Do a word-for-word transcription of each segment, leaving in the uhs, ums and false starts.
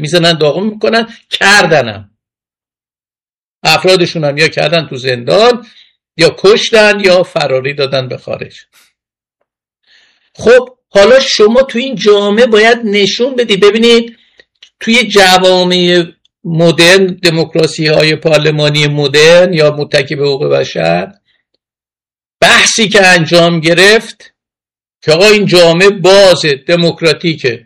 میزنن داغون میکنن، کردنم افرادشون هم یا کردن تو زندان یا کشتن یا فراری دادن به خارج. خب حالا شما تو این جامعه باید نشون بدی. ببینید توی جوامع مدرن، دموکراسی های پارلمانی مدرن یا متکی به حقوق بشر، بحثی که انجام گرفت که آقا این جامعه بازه، دموکراتیکه،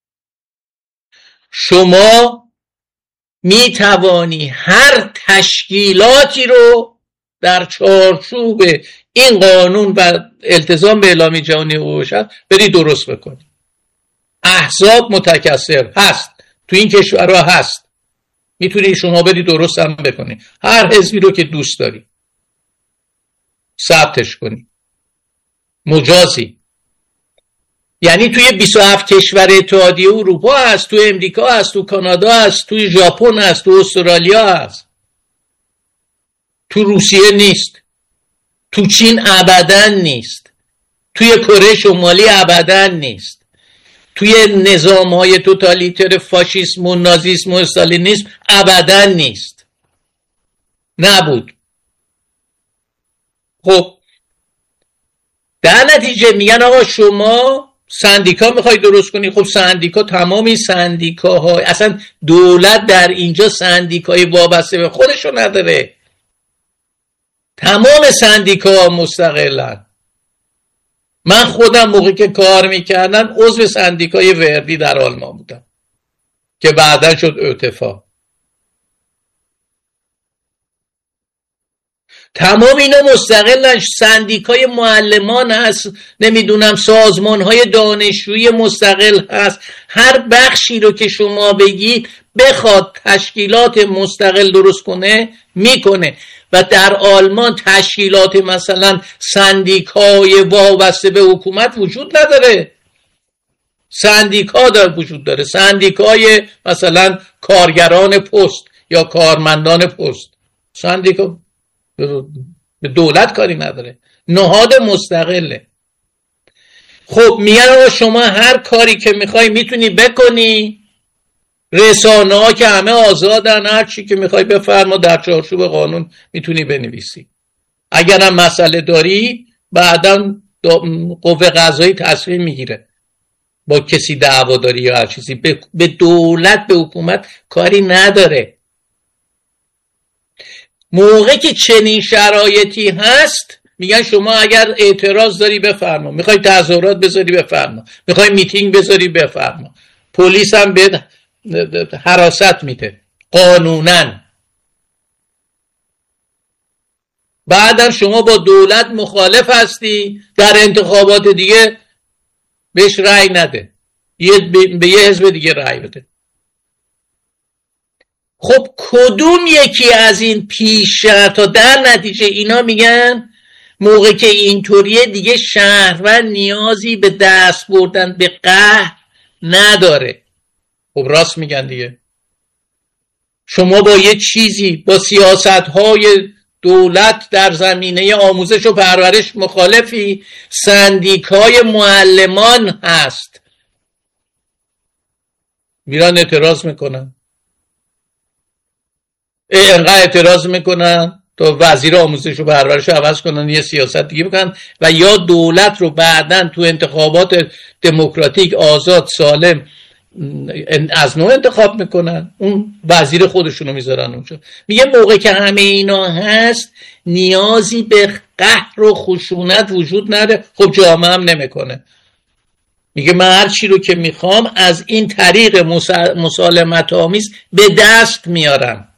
شما می توانی هر تشکیلاتی رو در چارچوب این قانون و التزام به اعلامیه جهانی حقوق بشر بری درست بکنی. احزاب متکثر هست تو این کشورها، هست، میتونی شما بری درست هم بکنی، هر حزبی رو که دوست داری ثبتش کنی، مجازی. یعنی توی بیست و هفت کشور اتحادیه اروپا هست، تو امریکا هست، تو کانادا هست، توی ژاپن هست، تو استرالیا هست، تو روسیه نیست، تو چین ابداً نیست، توی کره شمالی ابداً نیست، توی نظام‌های توتالیتر فاشیسم و نازیسم و استالینیسم ابداً نیست، نبود. خب در نتیجه میگن آقا شما سندیکا میخوای درست کنی. خب سندیکا، تمامی سندیکاها، اصلا دولت در اینجا سندیکای وابسته به خودشو نداره، تمام سندیکاها مستقلن. من خودم موقعی که کار میکردم عضو سندیکای وردی در آلمان بودم که بعدا شد اتفاق. تمام اینا مستقلن. سندیکای معلمان هست، نمیدونم سازمانهای دانشجویی مستقل هست. هر بخشی رو که شما بگید بخواد تشکیلات مستقل درست کنه میکنه. و در آلمان تشکیلات مثلا سندیکای وابسته به حکومت وجود نداره. سندیکا داره وجود داره، سندیکای مثلا کارگران پست یا کارمندان پست. سندیکا به دولت کاری نداره، نهاد مستقله. خب میگن شما هر کاری که میخوای میتونی بکنی، رسانه ها که همه آزادن، هر چی که میخوای بفرما در چارچوب قانون میتونی بنویسی. اگرم مسئله داری بعداً قوه قضایی تصمیم میگیره با کسی دعوا داری یا هر چیزی. به دولت، به حکومت کاری نداره. موقعی که چنین شرایطی هست میگن شما اگر اعتراض داری بفرما، میخوای تظاهرات بذاری بفرما، میخوای میتینگ بذاری بفرما. پلیس هم به حراست میده قانوناً. بعدم شما با دولت مخالف هستی، در انتخابات دیگه بهش رأی نده، به یه حزب دیگه رأی بده. خب کدوم یکی از این پیش شرطا؟ در نتیجه اینا میگن موقع که اینطوریه دیگه شهروند نیازی به دست بردن به قهر نداره. خب راست میگن دیگه. شما با یه چیزی، با سیاست‌های دولت در زمینه آموزش و پرورش مخالفی، سندیکای معلمان هست، میرن اعتراض میکنن. اینقدر اعتراض میکنن تا وزیر آموزش و پرورش رو عوض کنن، یه سیاست دیگه بکنن و یا دولت رو بعدن تو انتخابات دموکراتیک آزاد سالم از نوع انتخاب میکنن، اون وزیر خودشونو میذارن اونجا. میگه موقع که همه اینا هست نیازی به قهر و خشونت وجود نداره. خب جامعه هم نمیکنه. میگه من هر چی رو که میخوام از این طریق مسالمت آمیز به دست میارم.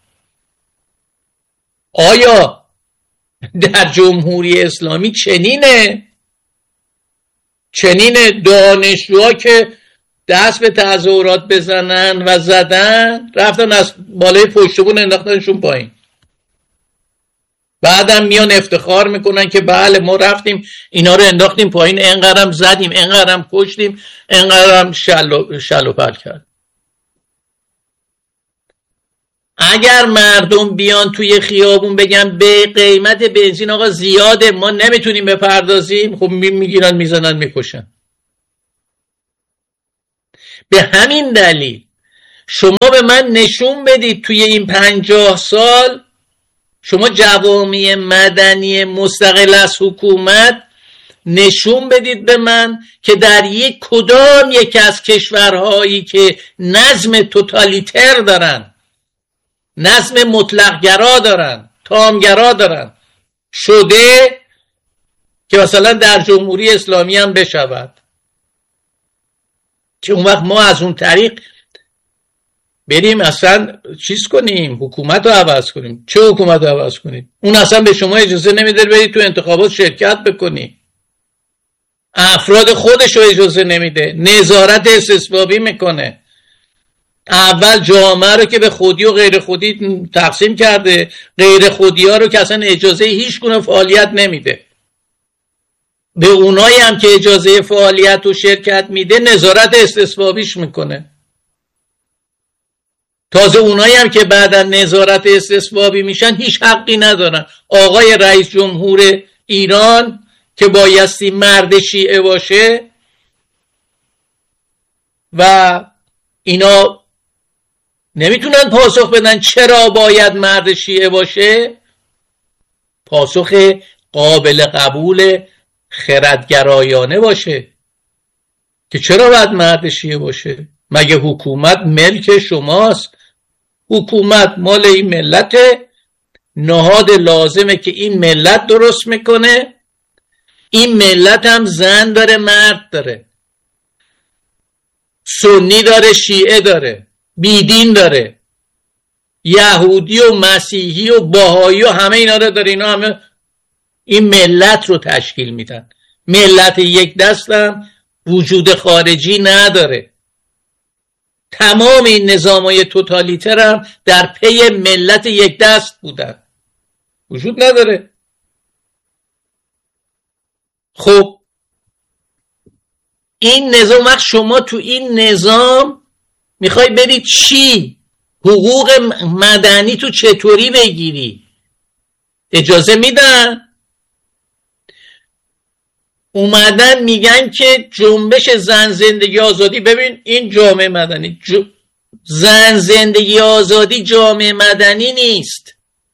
آیا در جمهوری اسلامی چنینه؟ چنینه دانشجوها که دست به تظاهرات بزنن و زدن، رفتن از بالای پشتبون انداختنشون پایین، بعدم میان افتخار میکنن که بله ما رفتیم اینا رو انداختیم پایین، انقدرم زدیم، انقدرم کشتیم، انقدرم شل شل و پل کرد. اگر مردم بیان توی خیابون بگن به قیمت بنزین آقا زیاده ما نمیتونیم بپردازیم، خب میگیرن میزنن میکشن. به همین دلیل شما به من نشون بدید توی این پنجاه سال شما جوامع مدنی مستقل از حکومت نشون بدید به من که در یک کدام یک از کشورهایی که نظم توتالیتر دارن، نظم مطلق‌گرا دارن، تامگرا دارن، شده که مثلا در جمهوری اسلامی هم بشود، که اون وقت ما از اون طریق بریم اصلا چیز کنیم، حکومت رو عوض کنیم. چه حکومت رو عوض کنیم؟ اون اصلا به شما اجازه نمیده برید تو انتخابات شرکت بکنی، افراد خودش رو اجازه نمیده، نظارت استثبابی میکنه. اول جامعه رو که به خودی و غیر خودی تقسیم کرده، غیر خودی ها رو که اصلا اجازه هیچ گونه فعالیت نمیده، به اونایی هم که اجازه فعالیت و شرکت میده نظارت استثبابیش میکنه. تازه اونایی هم که بعدا نظارت استثبابی میشن هیچ حقی ندارن. آقای رئیس جمهور ایران که بایستی مرد شیعه باشه و اینا نمیتونن پاسخ بدن چرا باید مرد شیعه باشه. پاسخ قابل قبول خردگرایانه باشه که چرا باید مرد شیعه باشه. مگه حکومت ملک شماست؟ حکومت مال این ملته، نهاد لازمه که این ملت درست میکنه. این ملت هم زن داره، مرد داره، سنی داره، شیعه داره، بیدین داره، یهودی و مسیحی و بهایی و همه اینا رو داره. اینا همه این ملت رو تشکیل میدن. ملت یک دستم وجود خارجی نداره. تمام این نظامای توتالیتر هم در پی ملت یک دست بودن، وجود نداره. خب این نظام، وقت شما تو این نظام میخوای برید چی؟ حقوق مدنی تو چطوری بگیری؟ اجازه میدن؟ اومدن میگن که جنبش زن زندگی آزادی. ببین این جامعه مدنی ج... زن زندگی آزادی جامعه مدنی نیست،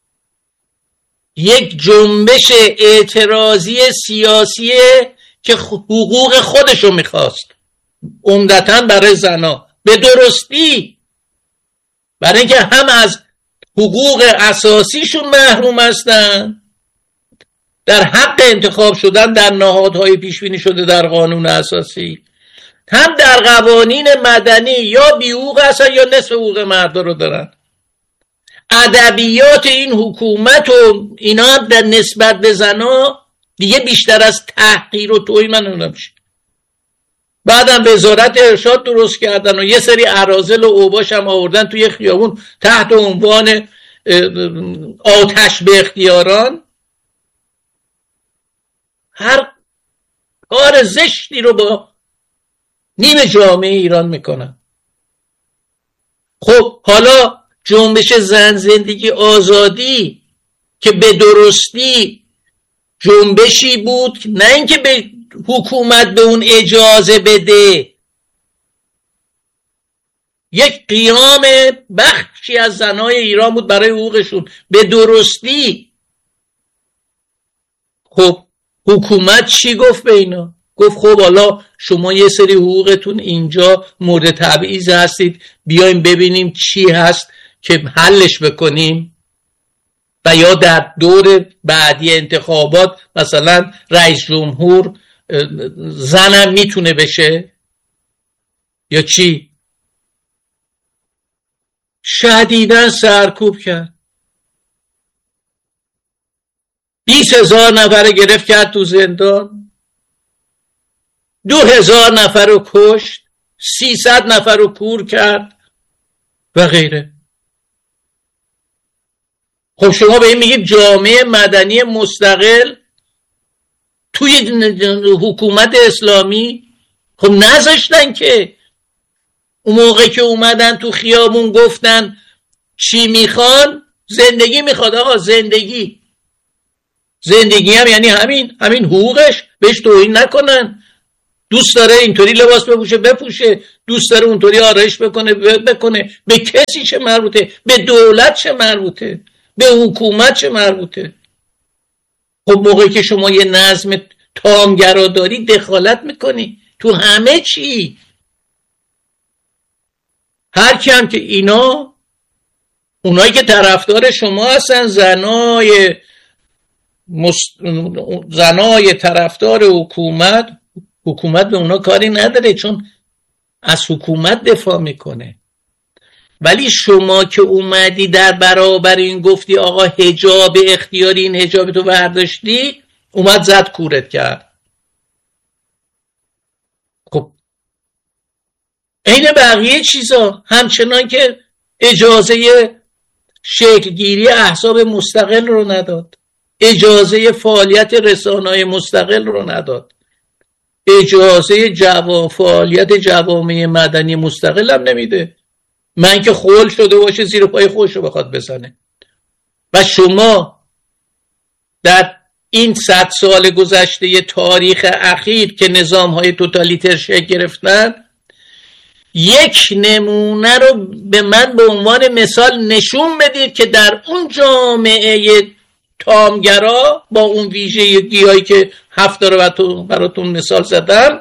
یک جنبش اعتراضی سیاسیه که حقوق خودشو میخواست، عمدتاً برای زنا، به درستی، برای اینکه هم از حقوق اساسیشون محروم هستن، در حق انتخاب شدن در نهادهای پیشبینی شده در قانون اساسی، هم در قوانین مدنی یا بی حقوق هستن یا نصف حقوق مردا رو دارن. ادبیات این حکومت و اینا هم در نسبت به زنا دیگه بیشتر از تحقیر و توهین من نمیدونم چی. بعدم وزارت ارشاد درست کردن و یه سری اراذل و اوباش هم آوردن توی خیابون تحت عنوان آتش به اختیاران. هر کار زشتی رو با نیم جامعه ایران میکنن. خب حالا جنبش زن زندگی آزادی که به درستی جنبشی بود، نه اینکه به حکومت به اون اجازه بده، یک قیام بخشی از زنای ایران بود برای حقوقشون به درستی. خب حکومت چی گفت به اینا؟ گفت خب حالا شما یه سری حقوقتون اینجا مورد تبعیض هستید، بیایم ببینیم چی هست که حلش بکنیم و یا در دور بعدی انتخابات مثلا رئیس جمهور زنم میتونه بشه یا چی. شدیداً سرکوب کرد، بیس هزار نفر گرفت کرد تو زندان، دو هزار نفر رو کشت، سیصد نفر رو کور کرد و غیره. خب شما به این میگید جامعه مدنی مستقل توی حکومت اسلامی؟ خب نذاشتن که. اون موقع که اومدن تو خیابون گفتن چی میخوان؟ زندگی میخواد. آقا زندگی زندگی هم یعنی همین همین حقوقش، بهش توهین نکنن. دوست داره اینطوری لباس بپوشه بپوشه، دوست داره اونطوری آرایش بکنه بکنه. به کسی چه مربوطه؟ به دولت چه مربوطه؟ به حکومت چه مربوطه؟ خب موقعی که شما یه نظم تامگرا داری دخالت میکنی تو همه چی. هر کی هم که اینا اونایی که طرفدار شما هستن، زنای مست... زنای طرفدار حکومت، حکومت به اونا کاری نداره چون از حکومت دفاع میکنه. ولی شما که اومدی در برابر این گفتی آقا حجاب اختیاری، این حجاب تو برداشتی، اومد زد کورت کرد. خب این بقیه چیزا همچنان که اجازه شکلگیری احزاب مستقل رو نداد، اجازه فعالیت رسانه‌های مستقل رو نداد، اجازه جوا فعالیت جوامع مدنی مستقل هم نمیده. من که خول شده باشه زیر پای خودش رو بخواد بزنه. و شما در این صد سال گذشته تاریخ اخیر که نظام‌های توتالیتر شکل گرفتن، یک نمونه رو به من به عنوان مثال نشون بدید که در اون جامعه تامگرا با اون ویژگی‌هایی که هفته رو براتون مثال زدم،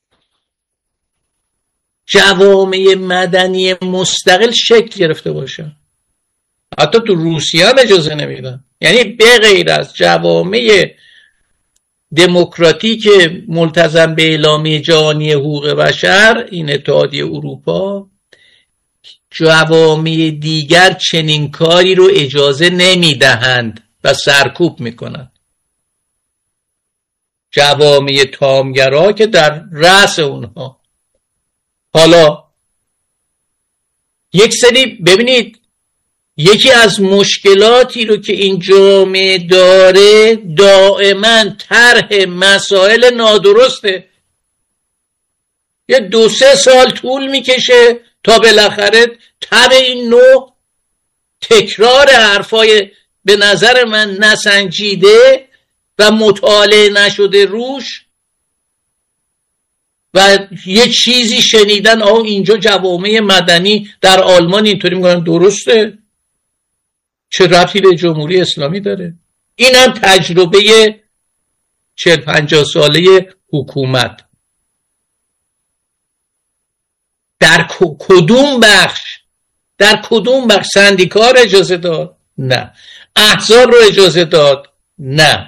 جوامع مدنی مستقل شکل گرفته باشه. حتی تو روسیه هم اجازه نمیدن. یعنی به غیر از جوامع دموکراتیک ملتزم به اعلامیه جهانی حقوق بشر، این اتحادیه اروپا، جوامع دیگر چنین کاری رو اجازه نمیدهند و سرکوب میکنند. جوامع تامگرا که در رأس اونها. حالا یک سری ببینید، یکی از مشکلاتی رو که این جامعه داره دائما طرح مسائل نادرسته. یه دو سه سال طول میکشه تا بالاخره تب این نوع تکرار حرفای به نظر من نسنجیده و مطالعه نشده روش و یه چیزی شنیدن آه اینجا جوامع مدنی در آلمان اینطوری میگن، درسته؟ چه ربطی به جمهوری اسلامی داره؟ این هم تجربه چهل پنجاه ساله حکومت. در کدوم بخش در کدوم بخش سندیکا رو اجازه داد؟ نه. احزاب رو اجازه داد؟ نه.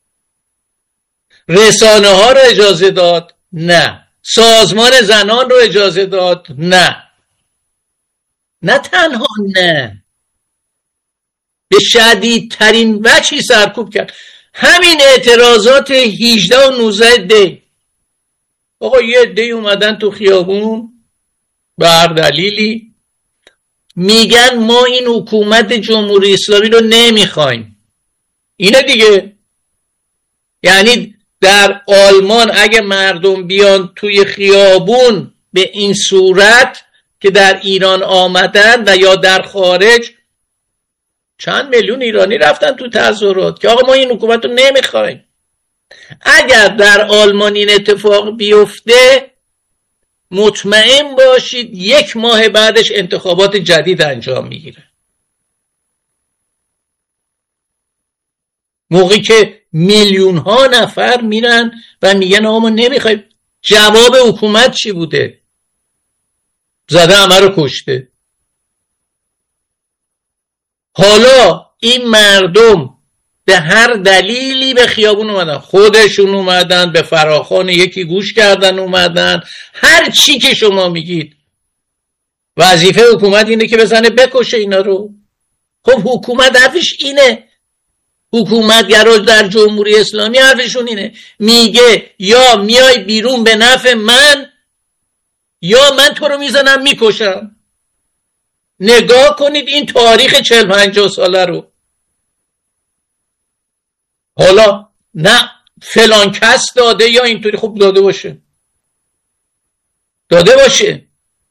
رسانه ها رو اجازه داد؟ نه. سازمان زنان رو اجازه داد؟ نه. نه تنها نه، به شدیدترین وجهی سرکوب کرد. همین اعتراضات هجده و نوزده دی، آقا یه دی اومدن تو خیابون به هر دلیلی میگن ما این حکومت جمهوری اسلامی رو نمیخوایم. اینه دیگه. یعنی در آلمان اگه مردم بیان توی خیابون به این صورت که در ایران آمدن و یا در خارج، چند میلیون ایرانی رفتن تو تظاهرات که آقا ما این حکومت رو نمیخوایم. اگر در آلمان این اتفاق بیفته مطمئن باشید یک ماه بعدش انتخابات جدید انجام میگیره. موقعی که میلیون ها نفر میرن و میگن آقا ما نمیخوایم. جواب حکومت چی بوده؟ زده همه رو کشته. حالا این مردم به هر دلیلی به خیابون اومدن، خودشون اومدن، به فراخوان یکی گوش کردن اومدن، هر چی که شما میگید. وظیفه حکومت اینه که بزنه بکشه اینا رو. خب حکومت حرفش اینه، حکومتگرا در جمهوری اسلامی حرفشون اینه، میگه یا میای بیرون به نفع من یا من تو رو میزنم میکشم. نگاه کنید این تاریخ چهل پنجاه ساله رو. حالا نه فلان کس داده یا اینطوری، خب داده باشه داده باشه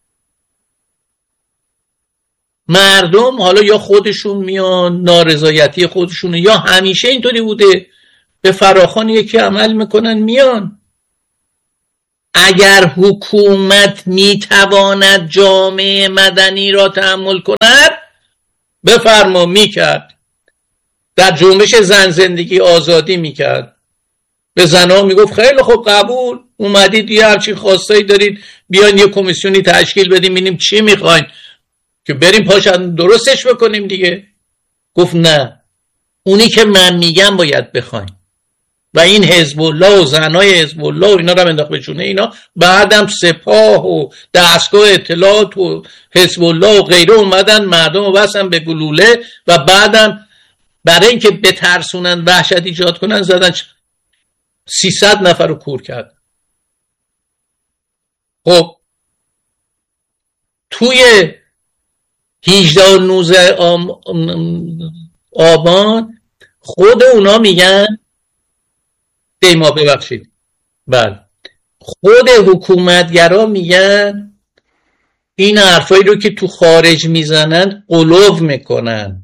مردم حالا یا خودشون میان نارضایتی خودشونه یا همیشه اینطوری بوده به فراخوان یکی عمل میکنن میان. اگر حکومت میتواند جامعه مدنی را تحمل کند بفرما میکرد. در جنبش زن زندگی آزادی میکرد، به زنها میگفت خیلی خوب قبول اومدید یه همچین خواستایی دارید بیان یه کمیسیونی تشکیل بدیم ببینیم چی میخواین که بریم پاشن درستش بکنیم دیگه. گفت نه، اونی که من میگم باید بخواین. و این حزب الله و زنای حزب الله و اینا رو انداخت به چونه اینا. بعدم سپاه و دستگاه اطلاعات و حزب الله و غیره اومدن مردم رو بستن به گلوله و بعدم برای اینکه بترسونن وحشت ایجاد کنن زدن سیصد نفر رو کور کرد. خب توی هجده و نوزده آبان خود اونا میگن دیما ببخشید بله خود حکومتگرا میگن این حرفایی رو که تو خارج میزنن قلوب میکنن.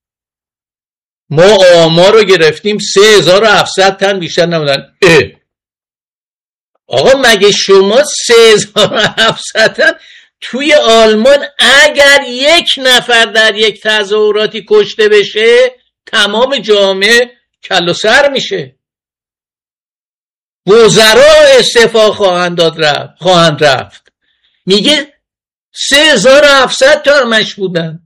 ما آمار رو گرفتیم سه هزار و هفتصد تن بیشتر نبودن. اه آقا مگه شما سه هزار و هفتصد تن توی آلمان اگر یک نفر در یک تظاهراتی کشته بشه تمام جامعه کل و سر میشه، وزرا استعفا خواهند داد رفت خواهند رفت. میگه سه هزار و هفتصد تا همش بودن.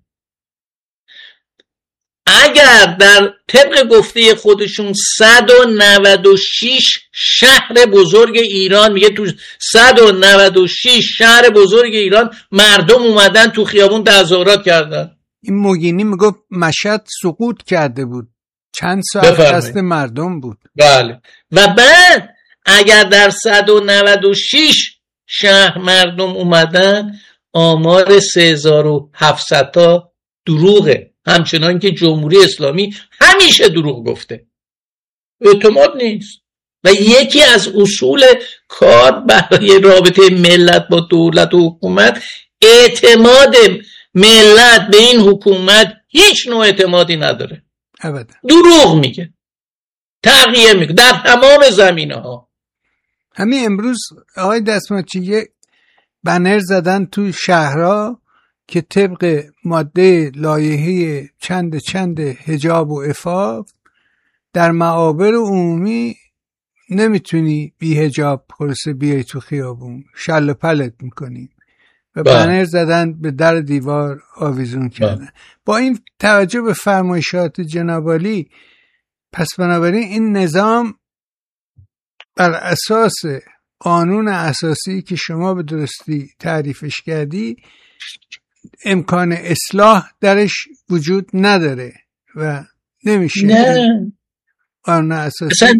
اگر در طبق گفته خودشون صد و نود و شش شهر بزرگ ایران، میگه تو صد و نود و شش شهر بزرگ ایران مردم اومدن تو خیابون تظاهرات کردن. این موگینی میگه مشهد سقوط کرده بود، چند ساعت دست مردم بود. بله. و بعد اگر در صد و نود و شش شهر مردم اومدن آمار سه هزار و هفتصد تا دروغه، همچنان که جمهوری اسلامی همیشه دروغ گفته، اعتماد نیست. و یکی از اصول کار برای رابطه ملت با دولت و حکومت اعتماد ملت به این حکومت هیچ نوع اعتمادی نداره، ابدا دروغ میگه، تغییر میگه در تمام زمینه ها. همین امروز آقای دستماچی یه بنر زدن تو شهرها که طبق ماده لایحه چند چند حجاب و عفاف در معابر عمومی نمیتونی بی حجاب خلاصه بیای تو خیابون، شل و پلت میکنی. و بنر زدن به در دیوار آویزون کردن. با این توجه به فرمایشات جناب عالی، پس بنابراین این نظام بر اساس قانون اساسی که شما به درستی تعریفش کردی امکان اصلاح درش وجود نداره و نمیشه. نه قانون اساسی اصلا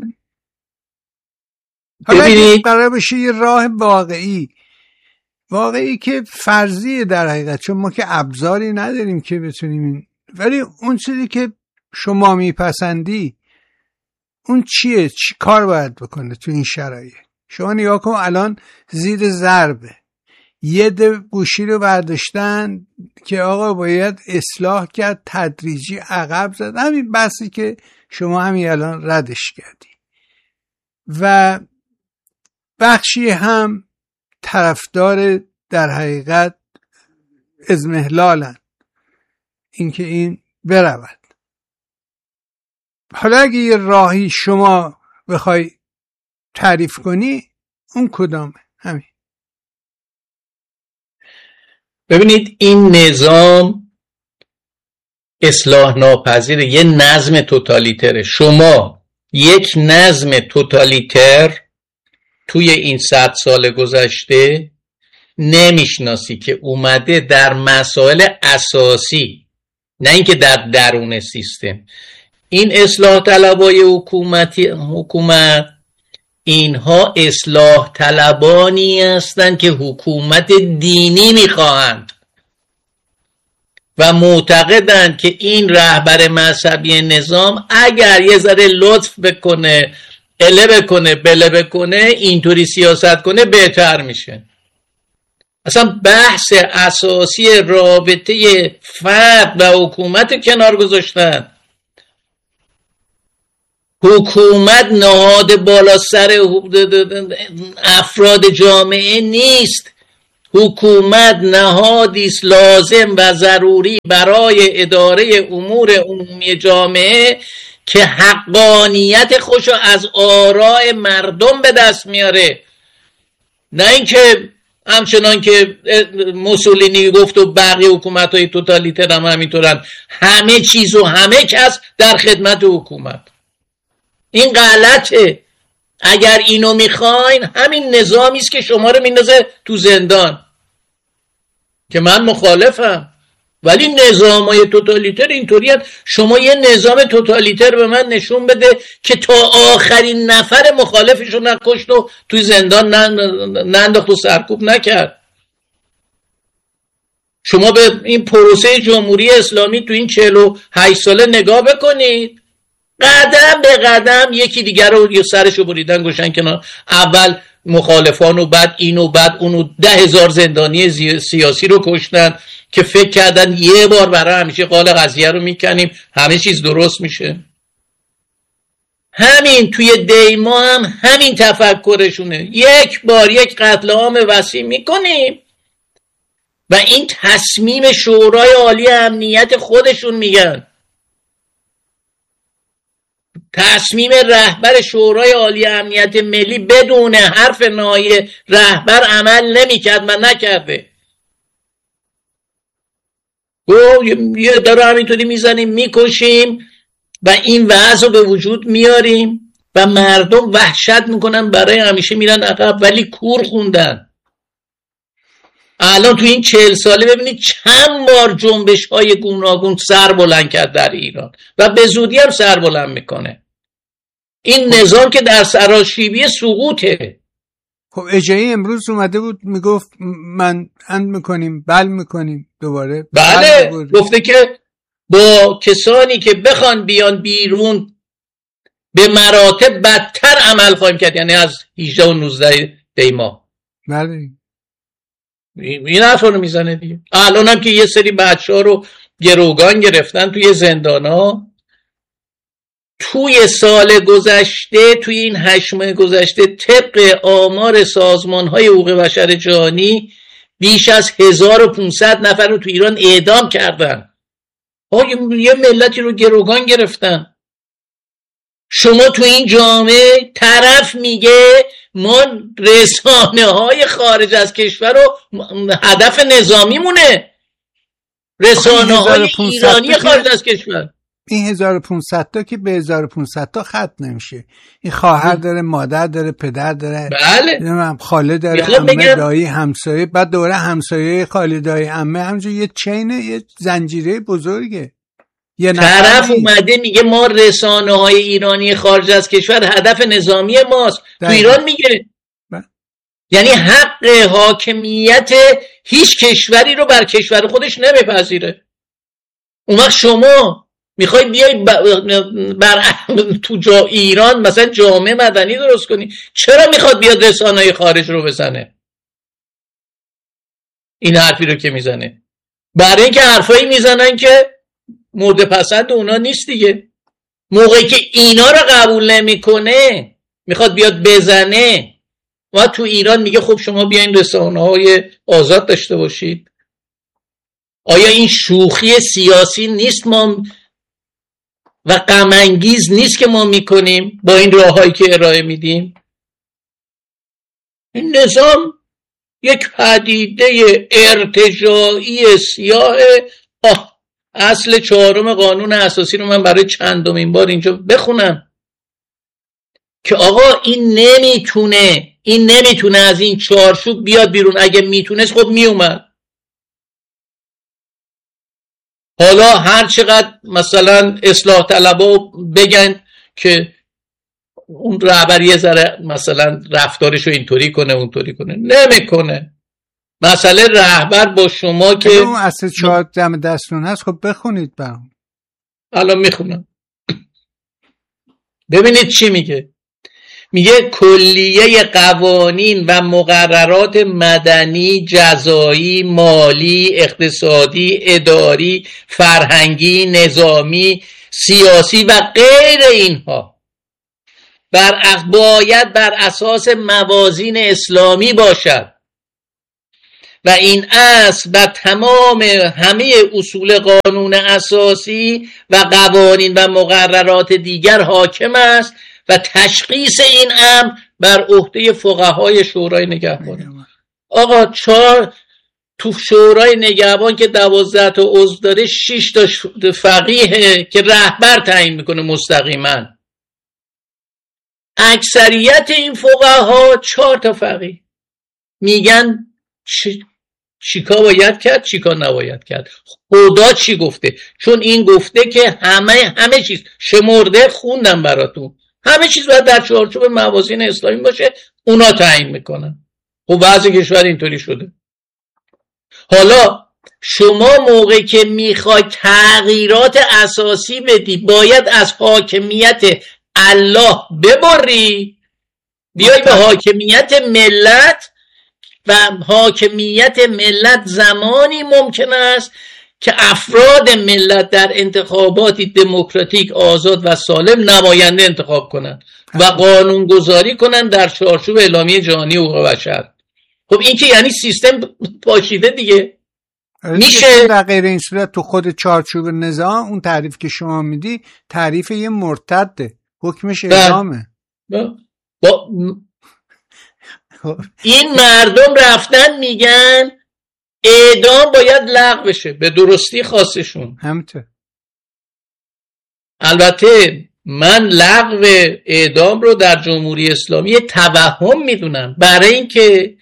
حالا اگه قرار بشه یه راه واقعی واقعی که فرضیه در حقیقت، چون ما که ابزاری نداریم که بتونیم این، ولی اون چیزی که شما میپسندی اون چیه؟ چی کار باید بکنه تو این شرایط؟ شما نگاه کن الان زیر ضربه یه ده گوشی رو برداشتن که آقا باید اصلاح کرد، تدریجی عقب زد، همین بحثی که شما همین الان ردش کردی. و بخشی هم طرفدار در حقیقت اضمحلالن، اینکه این برود. حالا اگه یه راهی شما بخوای تعریف کنی اون کدامه؟ همین. ببینید این نظام اصلاح ناپذیره، یه نظم توتالیتره. شما یک نظم توتالیتر توی این صد سال گذشته نمیشناسی که اومده در مسائل اساسی، نه اینکه در درون سیستم. این اصلاح طلبای حکومتی حکومت اینها اصلاح طلبانی هستند که حکومت دینی میخواهند و معتقدند که این رهبر مذهبی نظام اگر یه ذره لطف بکنه، اله بکنه، بله بکنه، اینطوری سیاست کنه بهتر میشه. اصلا بحث اساسی رابطه فرد و حکومت کنار گذاشتن. حکومت نهاد بالا سر افراد جامعه نیست. حکومت نهادی است لازم و ضروری برای اداره امور عمومی جامعه که حقانیت خوشو از آراء مردم به دست میاره، نه اینکه همچنان که موسولینی گفت و بقیه حکومت‌های توتالیتر هم همینطورن، همه چیز و همه کس در خدمت حکومت. این غلطه. اگر اینو میخواین همین نظامی است که شما رو میندازه تو زندان، که من مخالفم، ولی نظامای توتالیتر اینطوری هست. شما یه نظام توتالیتر به من نشون بده که تا آخرین نفر مخالفشو نکشت و توی زندان ننداخت و سرکوب نکرد. شما به این پروسه جمهوری اسلامی تو این چهل و هشت ساله نگاه بکنید، قدم به قدم یکی دیگر رو یه سرشو بریدن گوشن کنار. اول مخالفان و بعد این و بعد اونو ده هزار زندانی سیاسی رو کشتن که فکر کردن یه بار برای همیشه قال قضیه رو میکنیم همه چیز درست میشه. همین توی دیما هم همین تفکرشونه. یک بار یک قتل عام وسیع میکنیم و این تصمیم شورای عالی امنیت خودشون میگن، تصمیم رهبر شورای عالی امنیت ملی بدون حرف نهایی رهبر عمل نمیکرد و نکرده. و یه داره همینطوری میزنیم میکشیم و این وضع رو به وجود میاریم و مردم وحشت میکنن، برای همیشه میرن عقب، ولی کور خوندن. الان تو این چهل ساله ببینید چند بار جنبش های گوناگون سر بلند کرد در ایران و به زودی هم سر بلند میکنه. این نظام که در سراشیبی سقوطه. خب اجایی امروز اومده بود میگفت من اند میکنیم بل میکنیم دوباره. بله گفته که با کسانی که بخوان بیان بیرون به مراتب بدتر عمل خواهیم کرد، یعنی از هجده و نوزده دیما. بله این حرف رو میزنه دیگه. الان هم که یه سری بچه ها رو گروگان گرفتن توی زندان ها. توی سال گذشته، توی این هشت ماه گذشته، طبق آمار سازمان های حقوق بشر جهانی بیش از هزار و پانصد نفر رو توی ایران اعدام کردن. ها یه ملتی رو گروگان گرفتن. شما تو این جامعه طرف میگه ما رسانه های خارج از کشور رو هدف نظامی مونه، رسانه های ایرانی خارج از کشور. این هزار و پانصد تا که به هزار و پانصد تا ختم نمیشه. این خواهر داره، مادر داره، پدر داره، بله خاله داره، عمه، دایی، همسایه، بعد دوره همسایه، خاله، دایی، عمه، همونجور یه چینه، یه زنجیره بزرگه. یه طرف اومده میگه ما رسانه های ایرانی خارج از کشور هدف نظامی ماست. تو ایران میگه با. یعنی حق حاکمیت هیچ کشوری رو بر کشور خودش نمیپذیره. اون وقت شما میخوای بیای بر تو جا ایران مثلا جامعه مدنی درست کنی، چرا میخواد بیاد رسانه های خارج رو بزنه؟ این حرفی رو که میزنه برای اینکه حرفایی میزنن که مورد پسند اونا نیست دیگه. موقعی که اینا رو قبول نمیکنه میخواد بیاد بزنه و تو ایران میگه خب شما بیاین رسانه های آزاد داشته باشید. آیا این شوخی سیاسی نیست ما و غم انگیز نیست که ما میکنیم با این راههایی که ارائه میدیم؟ این نظام یک پدیده ارتجاعی سیاه. آه اصل چهارم قانون اساسی رو من برای چندمین بار اینجا بخونم که آقا این نمیتونه این نمیتونه از این چارچوب بیاد بیرون. اگه میتونست خب میومد. حالا هر چقدر مثلا اصلاح طلبا بگن که اون رهبر یه ذره مثلا رفتارشو اینطوری کنه اونطوری کنه، نمیکنه. مسئله رهبر با شما که اون اصل چهار دم دستون هست. خب بخونید برام. الان میخونم ببینید چی میگه. میگه کلیه قوانین و مقررات مدنی، جزایی، مالی، اقتصادی، اداری، فرهنگی، نظامی، سیاسی و غیر اینها بر باید بر اساس موازین اسلامی باشد و این اصل بر تمام همه اصول قانون اساسی و قوانین و مقررات دیگر حاکم است و تشخیص این امر بر عهده فقهای شورای نگهبان. آقا چهار تو شورای نگهبان که دوازده تا عضو داره، شش تا فقیه که رهبر تعیین میکنه مستقیما. اکثریت این فقها چهار تا فقیه میگن چی چیکار باید کرد، چیکار نباید کرد، خدا چی گفته. چون این گفته که همه همه چیز شمرده خوندم براتون، همه چیز باید در چارچوب موازین اسلامی باشه، اونا تعیین میکنن. خب بعضی کشور اینطوری شده. حالا شما موقعی که میخوای تغییرات اساسی بدی باید از حاکمیت الله ببری بیای به حاکمیت ملت، و حاکمیت ملت زمانی ممکن است که افراد ملت در انتخاباتی دموکراتیک آزاد و سالم نماینده انتخاب کنند و قانون گذاری کنند در چارچوب اعلامیه جهانی حقوق بشر. خب این که یعنی سیستم پاشیده دیگه. میشه در غیر این صورت تو خود چارچوب نظام اون تعریف که شما میدی تعریف یه مرتده، حکمش اعدامه. با, با این مردم رفتن میگن اعدام باید لغو بشه، به درستی خواستشون. همینطور. البته من لغو اعدام رو در جمهوری اسلامی توهم میدونم، برای اینکه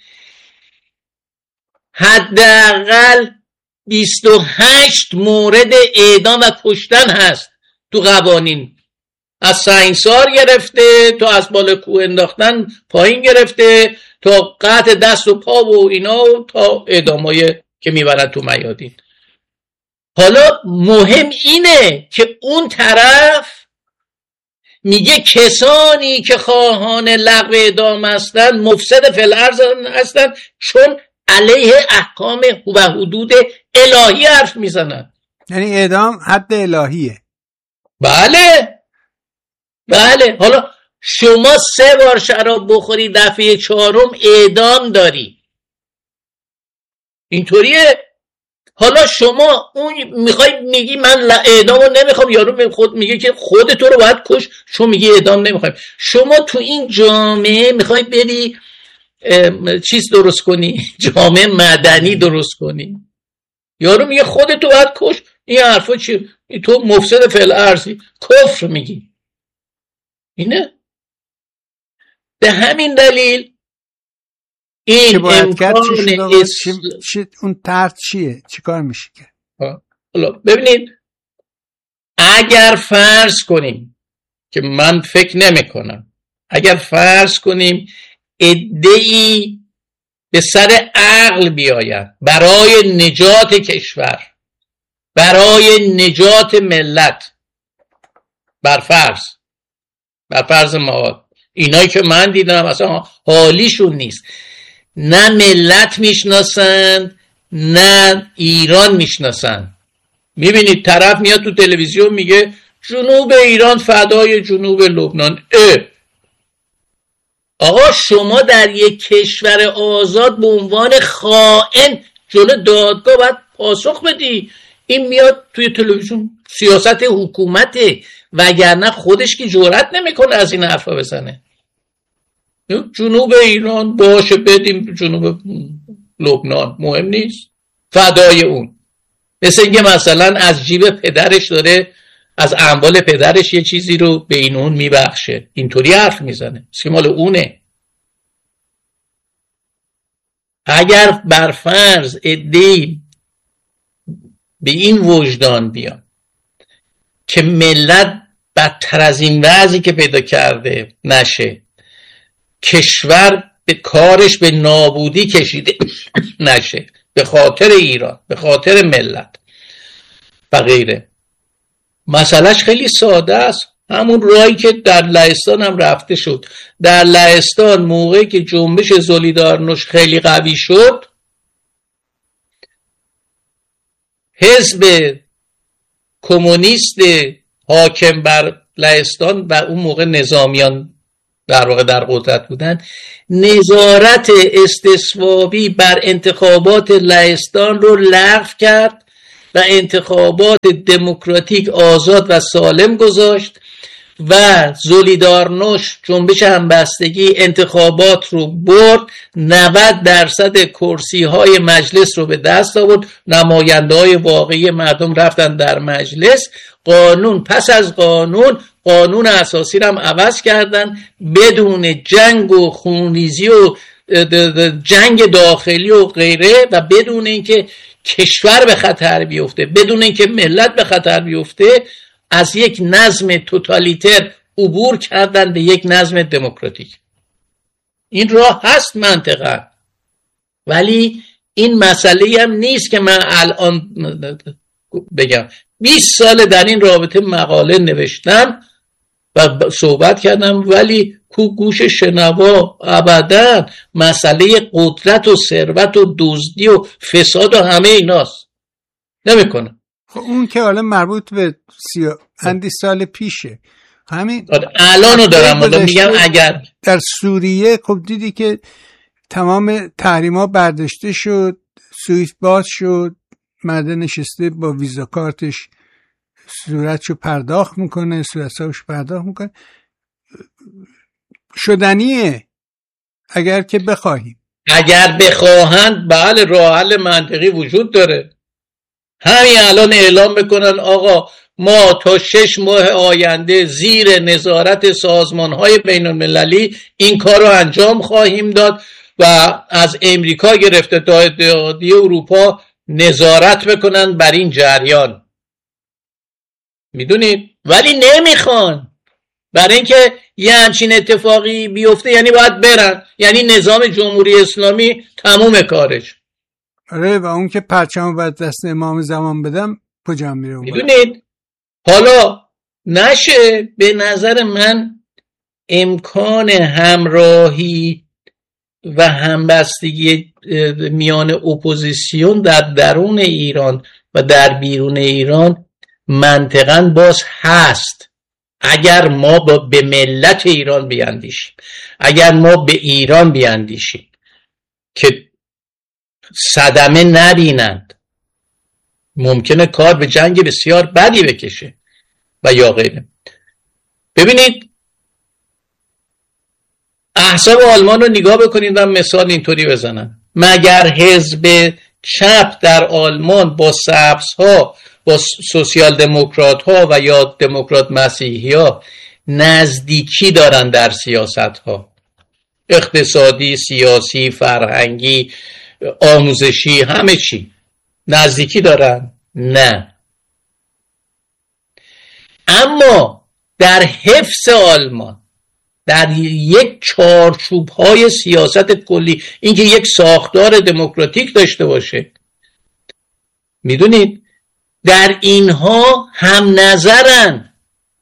حداقل بیست و هشت مورد اعدام و کشتن هست تو قوانین، از سنگسار گرفته تا از بالا کوه انداختن پایین گرفته تا قطع دست و پا و اینا و تا اعدامای که میبرن تو میادین. حالا مهم اینه که اون طرف میگه کسانی که خواهان لغو اعدام هستن مفسد فی الارض هستن، چون علیه احکام و حدود الهی حرف میزنن. یعنی اعدام حد الهیه. بله بله. حالا شما سه بار شراب بخوری دفعه چهارم اعدام داری، اینطوریه. حالا شما اون میخوای میگی من اعدامو نمیخوام، یارو خود میگه که خود تو رو باید کش، چون میگی اعدام نمیخوایم. شما تو این جامعه میخوای بری چیز درست کنی، جامعه مدنی درست کنی، یارو میگه خود تو باید کش. این حرفا چی؟ تو مفسد فی الارضی، کفر میگی. اینه به همین دلیل این امکان اس... چی... اون طرح چیه؟ چی کار میشه کرد؟ حالا ببینید، اگر فرض کنیم که من فکر نمی کنم، اگر فرض کنیم عده‌ای به سر عقل بیاید برای نجات کشور، برای نجات ملت، برفرض برفرض ما اینایی که من دیدم اصلا حالیشون نیست، نه ملت میشناسن نه ایران میشناسن. میبینید طرف میاد تو تلویزیون میگه جنوب ایران فدای جنوب لبنان. اه آقا شما در یک کشور آزاد به عنوان خائن جلو دادگاه باید پاسخ بدی. این میاد توی تلویزیون، سیاست حکومته، وگرنه خودش که جرئت نمیکنه از این حرفا بزنه. جنوب ایران باشه بدیم جنوب لبنان، مهم نیست، فدای اون. مثل اینکه مثلا از جیب پدرش داره، از اموال پدرش یه چیزی رو به این اون میبخشه، اینطوری حرف میزنه، مال اونه. اگر برفرض عده‌ای به این وجدان بیان که ملت بدتر از این وضعی که پیدا کرده نشه، کشور به کارش به نابودی کشیده نشه به خاطر ایران، به خاطر ملت و غیره، مسئلهش خیلی ساده است. همون راهی که در لهستان هم رفته شد. در لهستان موقعی که جنبش زولیدارنوش خیلی قوی شد، حزب کمونیست حاکم بر لهستان و اون موقع نظامیان در واقع در قدرت بودن، نظارت استصوابی بر انتخابات لهستان رو لغو کرد و انتخابات دموکراتیک آزاد و سالم گذاشت و زولیدارنوش جنبش همبستگی انتخابات رو برد، نود درصد کرسی های مجلس رو به دست آورد، نماینده های واقعی مردم رفتن در مجلس، قانون پس از قانون قانون اساسی رو هم عوض کردن بدون جنگ و خونریزی و جنگ داخلی و غیره و بدون اینکه کشور به خطر بیفته، بدون اینکه ملت به خطر بیفته، از یک نظم توتالیتر عبور کردن به یک نظم دموکراتیک. این راه هست منطقا، ولی این مسئله هم نیست که من الان بگم. بیست سال در این رابطه مقاله نوشتم و صحبت کردم، ولی کو گوش شنوا ابدا. مسئله قدرت و ثروت و دزدی و فساد و همه ایناست، نمیکنه. خب اون که حالا مربوط به سی اندی سال پیشه، همین الانو دارم حالا میگم. اگر در سوریه خب دیدی که تمام تحریما برداشته شد، سوئیس باز شد، مرد نشسته با ویزا کارتش صورتشو پرداخت میکنه، صورتشو پرداخت میکنه. شدنیه اگر که بخواهیم، اگر بخواهند بله راه حل منطقی وجود داره. همین الان اعلام بکنن آقا ما تا شش ماه آینده زیر نظارت سازمان‌های بین‌المللی این کار رو انجام خواهیم داد و از امریکا گرفته تا اتحادیه اروپا نظارت بکنن بر این جریان. میدونید؟ ولی نمیخوان. برای اینکه یه همچین اتفاقی بیفته یعنی باید برن، یعنی نظام جمهوری اسلامی تموم کارش. آره، و اون که پرچم بعد دست امام زمان بدم کجا میره؟ میدونید حالا نشه. به نظر من امکان همراهی و همبستگی میان اپوزیسیون در درون ایران و در بیرون ایران منطقاً باز هست، اگر ما با به ملت ایران بیاندیشیم، اگر ما به ایران بیاندیشیم که صدمه نبینند. ممکنه کار به جنگ بسیار بدی بکشه و یا غیره. ببینید احزاب آلمان رو نگاه بکنید و مثال اینطوری بزنن. مگر حزب چپ در آلمان با سبزها، با سوسیال دموکرات ها و یا دموکرات مسیحی ها نزدیکی دارن در سیاست ها، اقتصادی، سیاسی، فرهنگی، آموزشی، همه چی نزدیکی دارن؟ نه. اما در حفظ آلمان، در یک چارچوب های سیاست کلی، اینکه یک ساختار دموکراتیک داشته باشه، میدونید در اینها هم نظرن.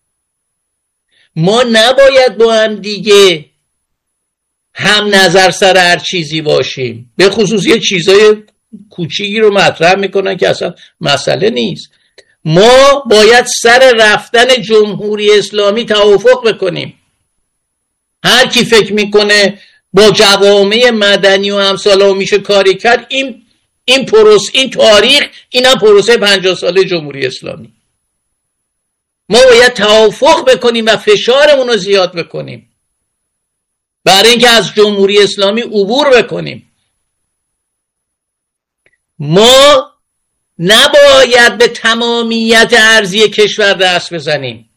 ما نباید با هم دیگه هم نظر سر هر چیزی باشیم. به خصوص یه چیزای کوچیکی رو مطرح میکنن که اصلا مسئله نیست. ما باید سر رفتن جمهوری اسلامی توافق بکنیم. هر کی فکر میکنه با جوامع مدنی و امثال میشه کاری کرد، این این پروس این تاریخ اینا پروسه پنجاه ساله جمهوری اسلامی. ما باید توافق بکنیم و فشارمون رو زیاد بکنیم برای اینکه از جمهوری اسلامی عبور بکنیم. ما نباید به تمامیت ارضی کشور دست بزنیم.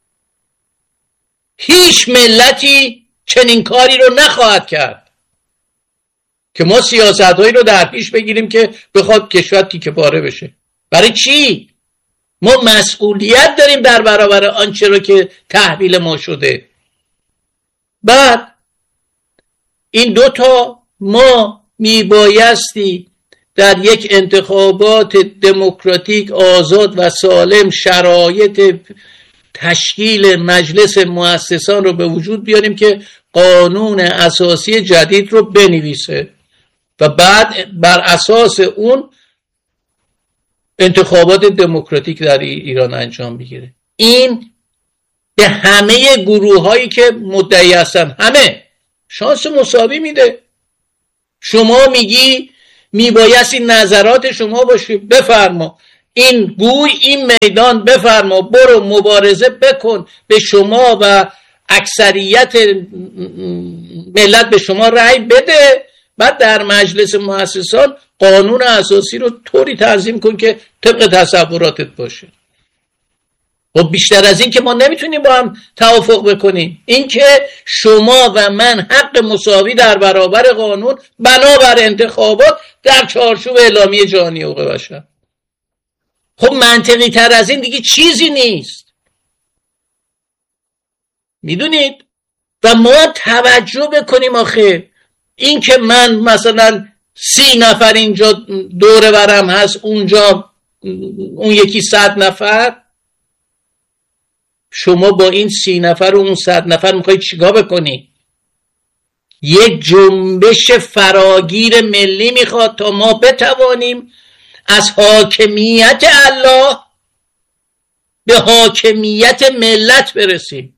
هیچ ملتی چنین کاری رو نخواهد کرد که ما سیاست‌هایی رو در پیش بگیریم که بخواد کشور تیکه پاره بشه. برای چی؟ ما مسئولیت داریم در برابر آنچه رو که تحویل ما شده. بعد این دوتا ما میبایستی در یک انتخابات دموکراتیک آزاد و سالم شرایط تشکیل مجلس مؤسسان رو به وجود بیاریم که قانون اساسی جدید رو بنویسه و بعد بر اساس اون انتخابات دموکراتیک در ایران انجام بگیره. این به همه گروه هایی که مدعی هستن، همه شانس مساوی میده. شما میگی میبایستی نظرات شما باشه، بفرما، این گوی این میدان بفرما، برو مبارزه بکن، به شما و اکثریت ملت به شما رأی بده، بعد در مجلس مؤسسان قانون اساسی رو طوری تنظیم کن که طبق تصوراتت باشه. و بیشتر از این که ما نمیتونیم با هم توافق بکنیم. این که شما و من حق مساوی در برابر قانون بنابر انتخابات در چارچوب اعلامیه جهانی حقوق بشر. خب منطقی تر از این دیگه چیزی نیست. میدونید؟ و ما توجه بکنیم آخه این که من مثلا سی نفر اینجا دور برم هست، اونجا اون یکی صد نفر، شما با این سی نفر و اون صد نفر میخوایی چیکار بکنی؟ یک جنبش فراگیر ملی میخواد تا ما بتوانیم از حاکمیت الله به حاکمیت ملت برسیم.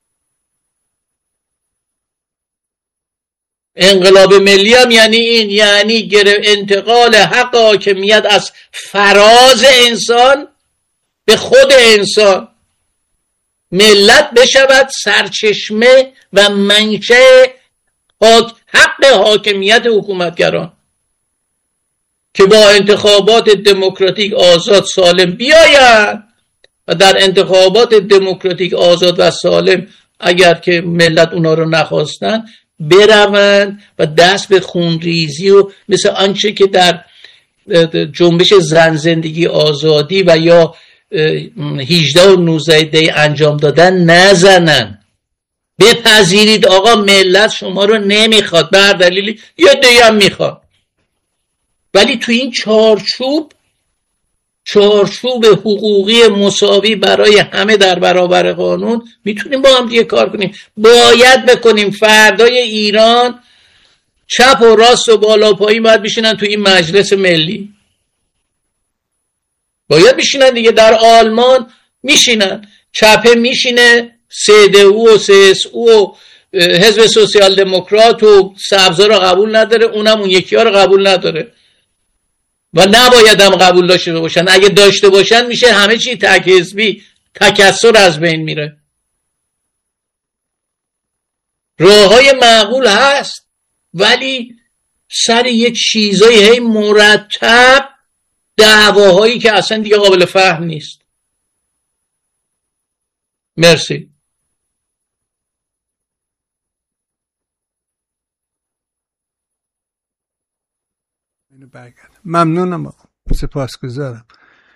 انقلاب ملی هم یعنی این، یعنی انتقال حق حاکمیت از فراز انسان به خود انسان. ملت بشود سرچشمه و منشأ حق حاکمیت حکومتگران که با انتخابات دموکراتیک آزاد سالم بیاید و در انتخابات دموکراتیک آزاد و سالم اگر که ملت اونا رو نخواستن بروند و دست به خونریزی و مثل آنچه که در جنبش زن زندگی آزادی و یا هجده و نوزده دی انجام دادن نزنن. بپذیرید آقا ملت شما رو نمیخواد، بر دلیلی یه دی هم میخواد، ولی تو این چارچوب چارچوب حقوقی مساوی برای همه در برابر قانون میتونیم با هم دیگه کار کنیم. باید بکنیم. فردای ایران چپ و راست و بالا پایین باید بشینن تو این مجلس ملی، باید بشینن دیگه. در آلمان میشینن، چپه میشینه، سی دی او و سی اس او و حزب سوسیال دموکرات و سبزا رو قبول نداره، اونم اون یکی ها رو قبول نداره و نباید هم قبول داشته باشن. اگه داشته باشن میشه همه چی تک حزبی، تکثر از بین میره. راههای معقول هست، ولی سر یه چیزایی هی مرتب دعواهایی که اصلا دیگه قابل فهم نیست. مرسی. ممنونم، سپاسگزارم.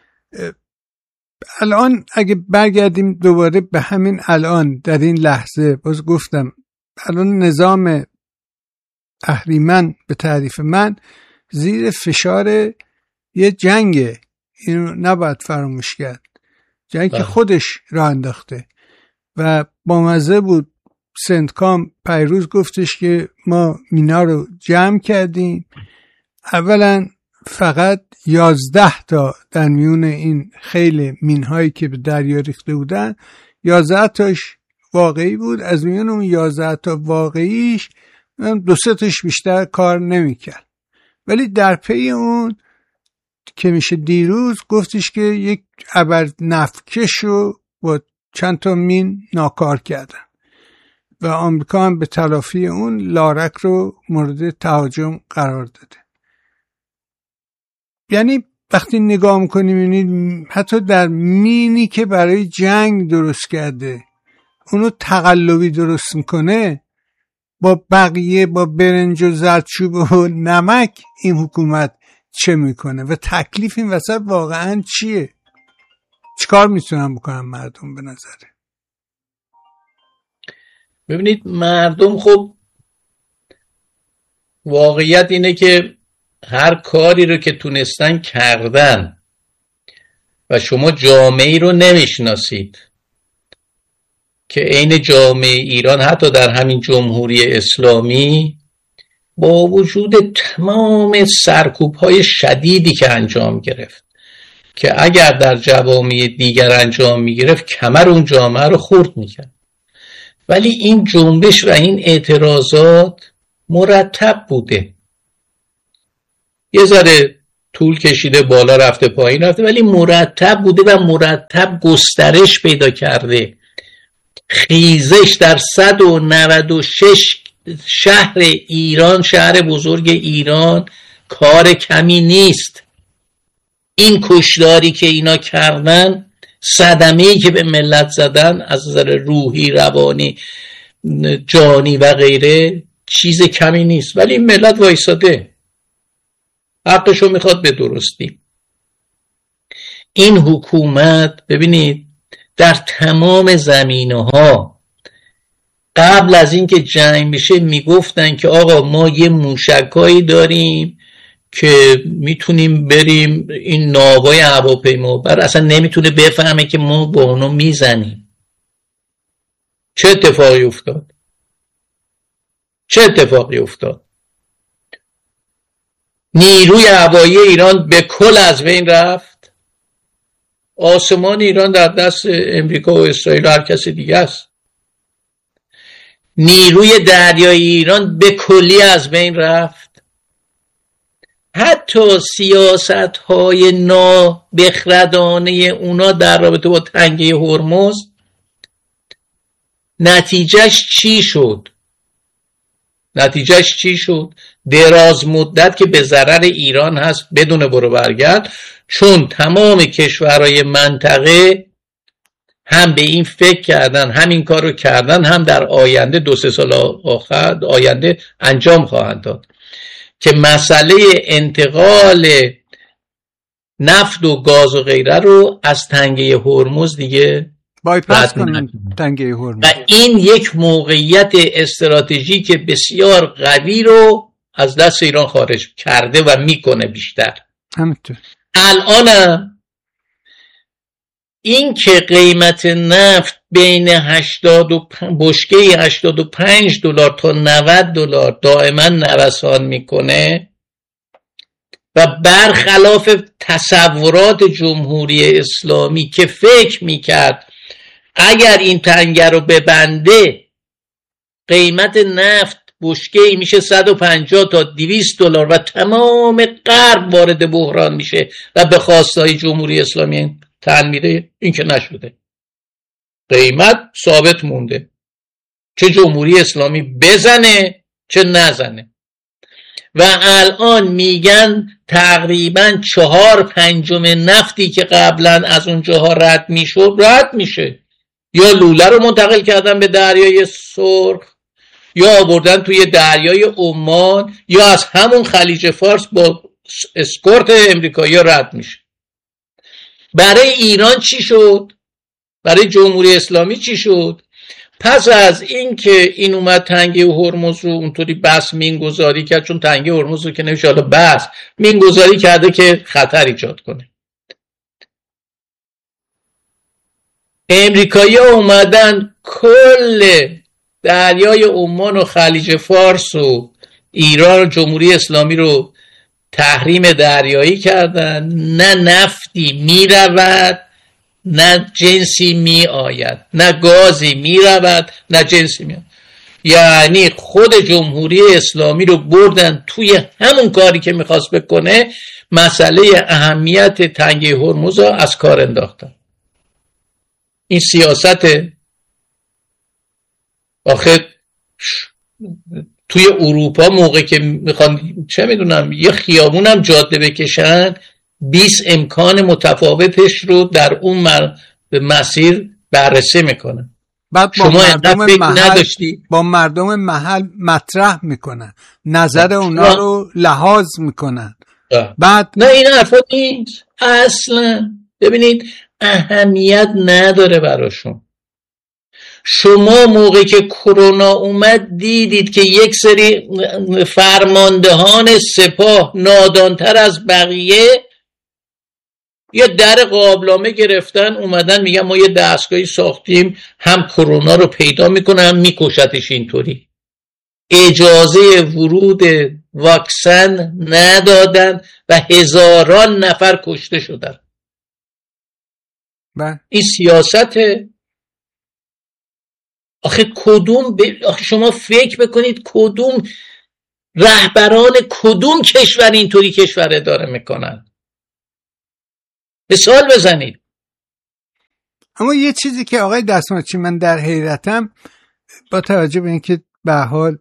الان اگه برگردیم دوباره به همین الان در این لحظه، باز گفتم الان نظام اهریمن به تعریف من زیر فشار یه جنگه، اینو نباید فراموش کرد، جنگ که خودش راه انداخته و با مزه بود. سندکام پیروز گفتش که ما مینا رو جمع کردیم. اولا فقط یازده تا در میون این خیلی مینهایی که به دریا ریخته بودن، یازده تاش واقعی بود. از میون اون یازده تا واقعیش دو سه تاش بیشتر کار نمیکرد، ولی در پی اون که میشه دیروز گفتش که یک ابر نفکش رو با چند تا مین ناکار کردن و آمریکا هم به تلافی اون لارک رو مورد تهاجم قرار داده. یعنی وقتی نگاه میکنیم میبینید حتی در مینی که برای جنگ درست کرده اونو تقلبی درست میکنه، با بقیه با برنج و زردچوب و نمک این حکومت چه میکنه و تکلیف این وسط واقعا چیه؟ چیکار میتونن بکنن مردم به نظره؟ ببینید مردم، خب واقعیت اینه که هر کاری رو که تونستن کردن و شما جامعه‌ای رو نمیشناسید که عین جامعه ایران حتی در همین جمهوری اسلامی با وجود تمام سرکوب‌های شدیدی که انجام گرفت، که اگر در جوامع دیگر انجام میگرفت کمر اون جامعه رو خورد میکرد. ولی این جنبش و این اعتراضات مرتب بوده، یه ذره طول کشیده، بالا رفته پایین رفته، ولی مرتب بوده و مرتب گسترش پیدا کرده. خیزش در صد و نود و شش شهر ایران، شهر بزرگ ایران، کار کمی نیست. این کشداری که اینا کردن، صدمه‌ای که به ملت زدن از نظر روحی، روانی، جانی و غیره، چیز کمی نیست. ولی این ملت وایساده، حقشو میخواد به درستی. این حکومت ببینید در تمام زمینه‌ها قبل از اینکه جنگ بشه میگفتن که آقا ما یه موشکایی داریم که میتونیم بریم این ناوای هواپیما بر، اصلا نمیتونه بفهمه که ما با اونو میزنیم. چه اتفاقی افتاد؟ چه اتفاقی افتاد؟ نیروی هوایی ایران به کل از بین رفت. آسمان ایران در دست امریکا و اسرائیل و هر کسی دیگه است. نیروی دریایی ایران به کلی از بین رفت. حتی سیاست های نابخردانه اونا در رابطه با تنگه هرمز، نتیجهش چی شد؟ نتیجهش چی شد؟ دراز مدت که به ضرر ایران هست بدون برو برگرد، چون تمام کشورهای منطقه هم به این فکر کردن، هم این کار رو کردن، هم در آینده دو سه سال آخر آینده انجام خواهند داد که مسئله انتقال نفت و گاز و غیره رو از تنگه هرمز دیگه بایپاس کنن تنگه هرمز. و این یک موقعیت استراتژیک بسیار قوی رو از دست ایران خارج کرده و میکنه بیشتر. همینطور الان این که قیمت نفت بین هشتاد و بشکه هشتاد و پنج دلار تا نود دلار دائما نوسان میکنه و برخلاف تصورات جمهوری اسلامی که فکر میکرد اگر این تنگه رو ببنده قیمت نفت بشکه میشه صد و پنجاه تا دویست دلار و تمام غرب وارد بحران میشه و به خواستهای جمهوری اسلامی تن میده، این که نشده. قیمت ثابت مونده، چه جمهوری اسلامی بزنه چه نزنه. و الان میگن تقریبا چهار پنجم نفتی که قبلا از اونجاها رد میشد رد میشه. یا لوله رو منتقل کردن به دریای سرخ، یا آوردن توی دریای عمان، یا از همون خلیج فارس با اسکورت امریکایی رد میشه. برای ایران چی شد؟ برای جمهوری اسلامی چی شد؟ پس از این که این اومد تنگه هرمز رو اونطوری بس مینگذاری کرد، چون تنگه هرمز رو که نمیشه حالا بس مینگذاری کرده که خطر ایجاد کنه. امریکایی ها اومدن کل دریای عمان و خلیج فارس و ایران و جمهوری اسلامی رو تحریم دریایی کردن. نه نفتی می رود نه جنسی می آید، نه گازی می رود نه جنسی می آید. یعنی خود جمهوری اسلامی رو بردن توی همون کاری که میخواست بکنه، مسئله اهمیت تنگه هرمز رو از کار انداختن. این سیاست آخه توی اروپا موقع که میخوان چه میدونم یه خیابون هم جاده بکشن، بیست امکان متفاوتش رو در اون مسیر بررسی میکنن. بعد با مردم محل با مردم محل مطرح میکنن، نظر اونا رو لحاظ میکنن. بعد نه این حرفا نیست اصلا. ببینید اهمیت نداره براشون. شما موقعی که کرونا اومد دیدید که یک سری فرماندهان سپاه نادانتر از بقیه یه در قابلمه گرفتن اومدن میگن ما یه دستگاهی ساختیم هم کرونا رو پیدا میکنه هم میکشتش. اینطوری اجازه ورود واکسن ندادن و هزاران نفر کشته شدن. بله. این سیاسته. آخه کدوم ب... آخه شما فکر بکنید کدوم رهبران کدوم کشور اینطوری کشور اداره میکنن؟ مثال بزنید. اما یه چیزی که آقای دستماچی من در حیرتم، با توجه به اینکه به حال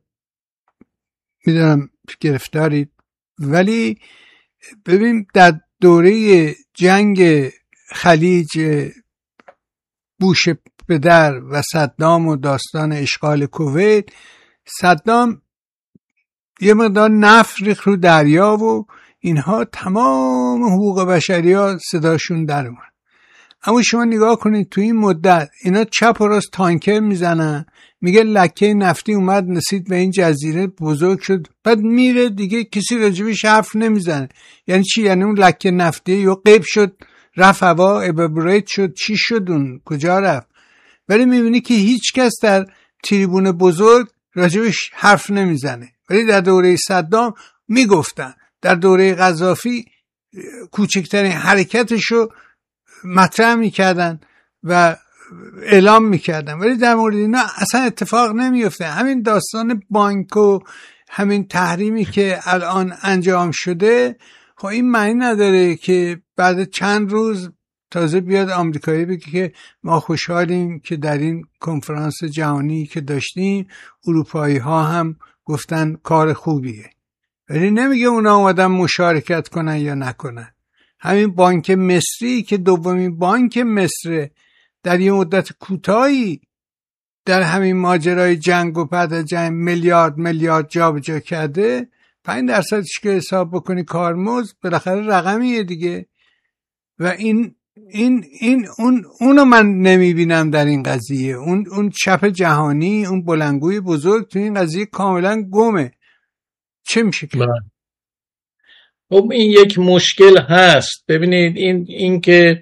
میدونم گرفتارید، ولی ببین در دوره جنگ خلیج بوش پدر و صدام و داستان اشغال کویت، صدام یه مقدار نفت ریخت رو دریا و اینها، تمام حقوق بشری ها صداشون در اومد. اما شما نگاه کنید تو این مدت اینا چپ و راست تانکر میزنن، میگه لکه نفتی اومد نسید به این جزیره بزرگ شد، بعد میره دیگه کسی راجبش حرف نمیزنه. یعنی چی؟ یعنی اون لکه نفتی یا غیب شد، رفت هوا، ابابریت شد، چی شد، اون کجا رفت؟ ولی میبینی که هیچ کس در تریبون بزرگ راجبش حرف نمیزنه. ولی در دوره صدام میگفتن، در دوره قذافی کوچکترین حرکتشو مطرح میکردن و اعلام میکردن، ولی در مورد اینا اصلا اتفاق نمیفته. همین داستان بانک و همین تحریمی که الان انجام شده، خب این معنی نداره که بعد چند روز تازه بیاد آمریکایی بگه که ما خوشحالیم که در این کنفرانس جهانی که داشتیم اروپایی ها هم گفتن کار خوبیه، ولی نمیگه اونا اومدن مشارکت کنن یا نکنن. همین بانک مصری که دومین بانک مصر در یه مدت کوتاهی در همین ماجرای جنگ و بعد از جنگ میلیارد میلیارد جابجا کرده، پنج درصدش که حساب بکنی کارمزد، بالاخره رقمیه دیگه. و این این این اون اونو من نمیبینم در این قضیه. اون اون چپ جهانی، اون بلنگوی بزرگ تو این قضیه کاملا گمه. چه میشه که؟ خب این یک مشکل هست. ببینید این این که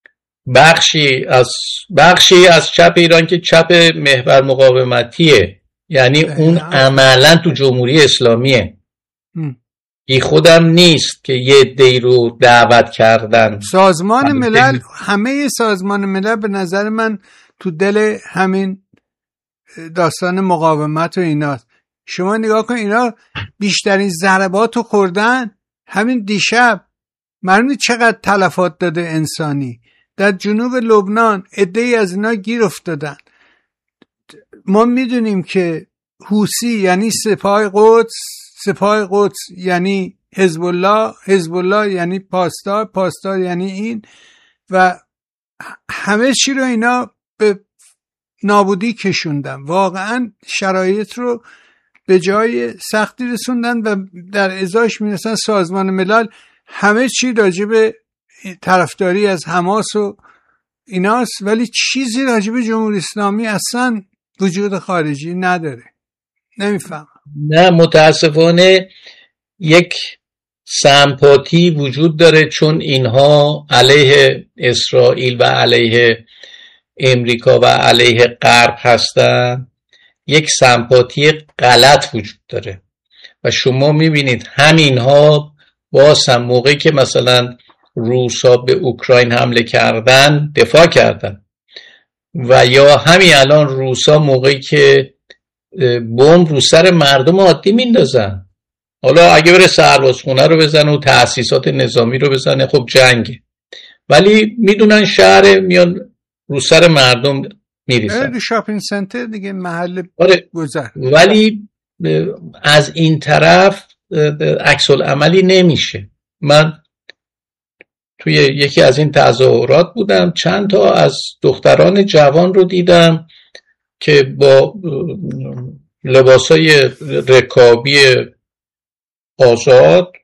بخشی از بخشی از چپ ایران که چپ محور مقاومتیه، یعنی اون عملا تو جمهوری اسلامیه، این خودم نیست که یه عده‌ای رو دعوت کردن. سازمان ملل، همه سازمان ملل به نظر من تو دل همین داستان مقاومت و ایناست. شما نگاه کن، اینا بیشترین ضربات رو خوردن. همین دیشب معلومه چقدر تلفات داده انسانی. در جنوب لبنان عده‌ای از اینا گیر افتادن. ما میدونیم که حوثی یعنی سپاه قدس، سپاه قدس یعنی حزب الله، حزب الله یعنی پاسدار، پاسدار یعنی این، و همه چی رو اینا به نابودی کشوندن. واقعا شرایط رو به جای سختی رسوندن و در ازاش میرسن سازمان ملل همه چی راجب طرفداری از حماس و ایناست، ولی چیزی راجب جمهوری اسلامی اصلا وجود خارجی نداره. نمیفهم. نه متاسفانه یک سمپاتی وجود داره، چون اینها علیه اسرائیل و علیه امریکا و علیه غرب هستن، یک سمپاتی غلط وجود داره. و شما میبینید همینها باز هم موقعی که مثلا روسا به اوکراین حمله کردن دفاع کردن، و یا همین الان روسا موقعی که بمب رو سر مردم عادی میندازن، حالا اگه بره سربازخونه رو بزنه و تأسیسات نظامی رو بزنه خب جنگه، ولی میدونن شهر میان رو سر مردم میریزن. شاپینگ سنتر دیگه، محل آره. گذر. ولی از این طرف عکس العملی نمیشه. من توی یکی از این تظاهرات بودم، چند تا از دختران جوان رو دیدم که با لباسای رکابی آزاد،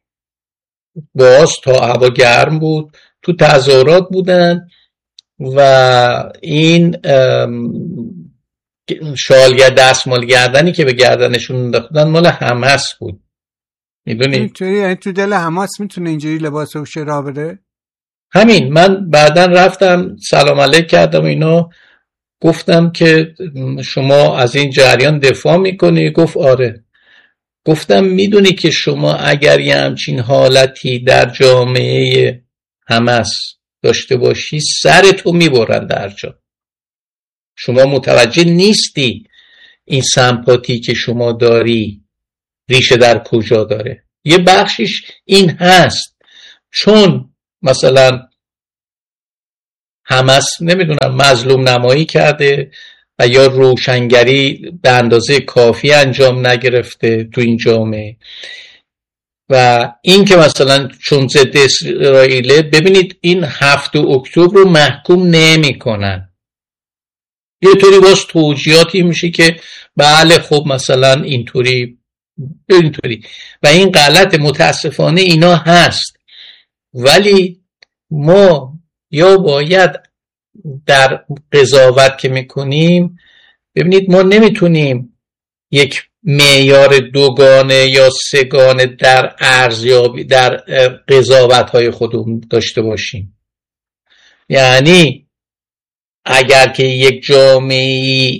باز تا هوا گرم بود، تو تظاهرات بودن و این شال یا دستمال گردنی که به گردنشون انداختن مال حماس بود. میدونی؟ اینطوری یعنی تو دل حماس میتونه اینجوری لباس و شرا بده؟ همین. من بعدن رفتم سلام علیک کردم اینا، گفتم که شما از این جریان دفاع میکنی؟ گفت آره. گفتم میدونی که شما اگر یه همچین حالتی در جامعه حماس داشته باشی سر تو میبرن در جا. شما متوجه نیستی این سمپاتی که شما داری ریشه در کجا داره. یه بخشش این هست چون مثلا حماس نمیدونم مظلوم نمایی کرده و یا روشنگری به اندازه کافی انجام نگرفته تو این جامعه، و این که مثلا چون ضد اسرائیل، ببینید این هفتم اکتبر رو محکوم نمی کنن، یه طوری باز توجیهاتی میشه که بله خب مثلا اینطوری اینطوری و این غلط، متاسفانه اینا هست. ولی ما یا باید در قضاوت که میکنیم، ببینید ما نمیتونیم یک معیار دوگانه یا سگانه در ارزیابی در قضاوت‌های خودمون داشته باشیم. یعنی اگر که یک جامعه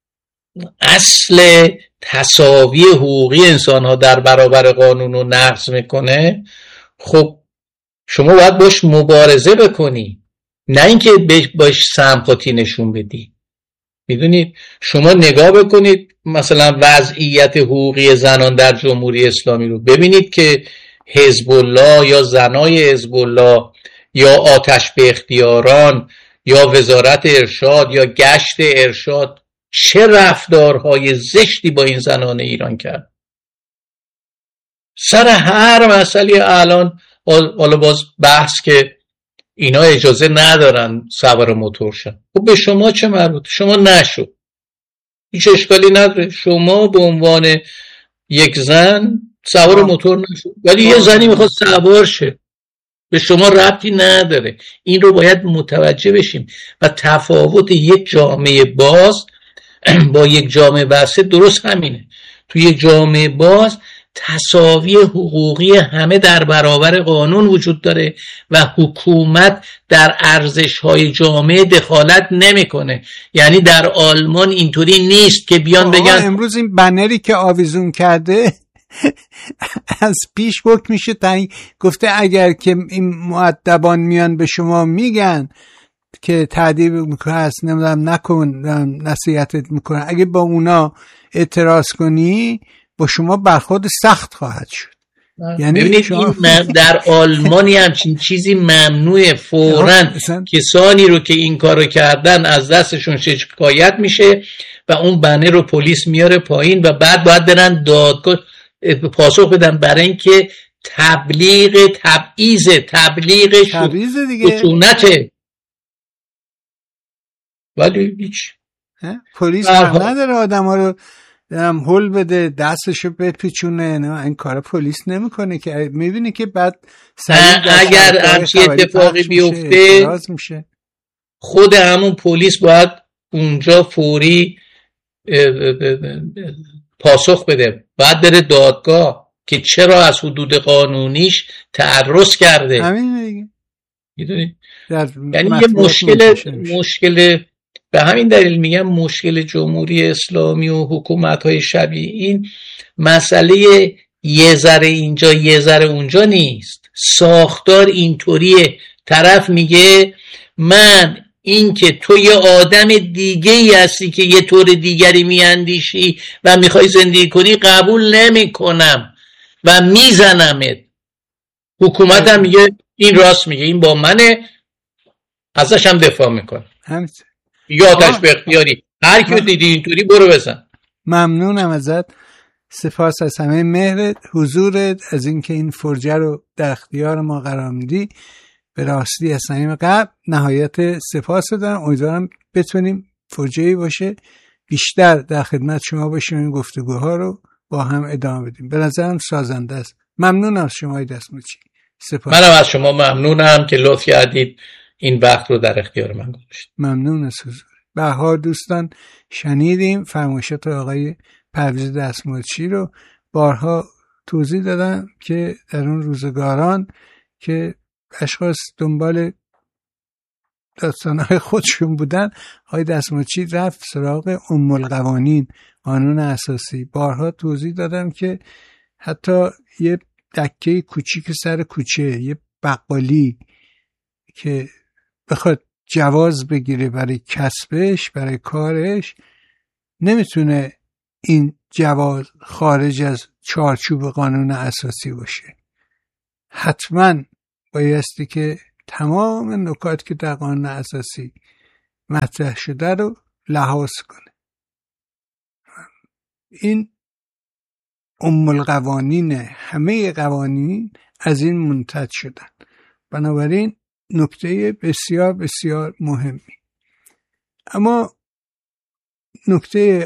اصل تساوی حقوقی انسان‌ها در برابر قانون رو نقض میکنه، خب شما باید باش مبارزه بکنی، نه اینکه باش سمپاتی نشون بدی. میدونید شما نگاه بکنید مثلا وضعیت حقوقی زنان در جمهوری اسلامی رو، ببینید که حزب الله یا زنای حزب الله یا آتش به اختیاران یا وزارت ارشاد یا گشت ارشاد چه رفتارهای زشتی با این زنان ایران کرد. سر هر مسئله الان حالا باز بحث که اینا اجازه ندارن سوار موتور شن، خب به شما چه مربوط؟ شما نشو، هیچ اشکالی نداره، شما به عنوان یک زن سوار موتور نشو، ولی یه زنی میخواد سوار شه، به شما ربطی نداره. این رو باید متوجه بشیم و تفاوت یک جامعه باز با یک جامعه بسته درست همینه. تو یک جامعه باز تساوی حقوقی همه در برابر قانون وجود داره و حکومت در ارزش‌های جامعه دخالت نمیکنه. یعنی در آلمان اینطوری نیست که بیان بگن امروز این بنری که آویزون کرده از پیش بک میشه تا این گفته اگر که این مؤدبان میان به شما میگن که تعدیب میکنه هست نمیدونم نکن نصیحتت میکنه، اگه با اونا اعتراض کنی با شما برخورد سخت خواهد شد. یعنی ببینید شما... این در آلمانی همچین چیزی ممنوعه، فوراً کسانی رو که این کارو کردن از دستشون شکایت میشه و اون بنر رو پلیس میاره پایین و بعد باید برن دادگاه پاسخ بدن برای اینکه تبلیغ تبعیض تبلیغ خشونته. ولی هیچ پلیس حق نداره آدم ها رو هم هول بده دستشو بپیچونه، نه این کار پلیس نمیکنه که میبینی که بعد اگر همچی اتفاقی بیفته خود همون پلیس باید اونجا فوری پاسخ بده، بعد بره دادگاه که چرا از حدود قانونیش تعرض کرده. همین دیگه میدونی یعنی یه مشکل مشکل به همین دلیل میگم مشکل جمهوری اسلامی و حکومت‌های شبیه این مسئله یه ذره اینجا یه ذره اونجا نیست، ساختار اینطوریه. طرف میگه من این که تو یه آدم دیگه ای هستی که یه طور دیگری میاندیشی و میخوای زندگی کنی قبول نمی کنم و میزنمت. حکومت هم میگه این راست میگه، این با منه، ازش هم دفاع میکنه. همچه یا آتش به اختیاری هر کی دیدی اینطوری برو بزن. ممنونم ازت، سپاس از همه مهرت، حضورت، از اینکه این فرجه رو در اختیار ما قرار میدی. به راستی از صمیم قلب نهایت سپاس دارم. امیدوارم بتونیم فرجه‌ای باشه بیشتر در خدمت شما باشیم، این گفتگوها رو با هم ادامه بدیم. به نظرم سازنده است. ممنونم از شما دستموچی. سپاس. منم از شما ممنونم که لطف کردید این وقت رو در اختیار من گذاشتید. ممنون از حضور. بهار دوستان شنیدیم فرمایشات آقای پرویز دستموچی رو، بارها توضیح دادم که در اون روزگاران که اشخاص دنبال داستانهای خودشون بودن، آقای دستموچی رفت سراغ ام القوانین، قانون اساسی. بارها توضیح دادم که حتی یه دکه کوچیک سر کوچه، یه بقالی که بخواد جواز بگیره برای کسبش، برای کارش، نمیتونه این جواز خارج از چارچوب قانون اساسی باشه. حتما بایستی که تمام نکات که در قانون اساسی مطرح شده رو لحاظ کنه. این ام القوانین، همه قوانین از این منتج شدن. بنابراین نکته بسیار بسیار مهمی. اما نکته